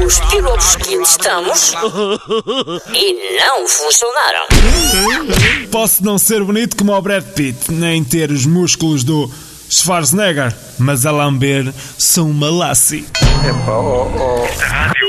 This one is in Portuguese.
os pilotos que testamos e não funcionaram. Posso não ser bonito como o Brad Pitt, nem ter os músculos do Schwarzenegger, mas a lamber sou uma lassie. Rádio